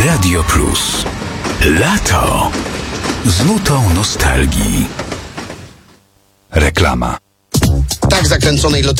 Radio Plus. Lato z nutą nostalgii. Reklama. Tak zakręconej loterii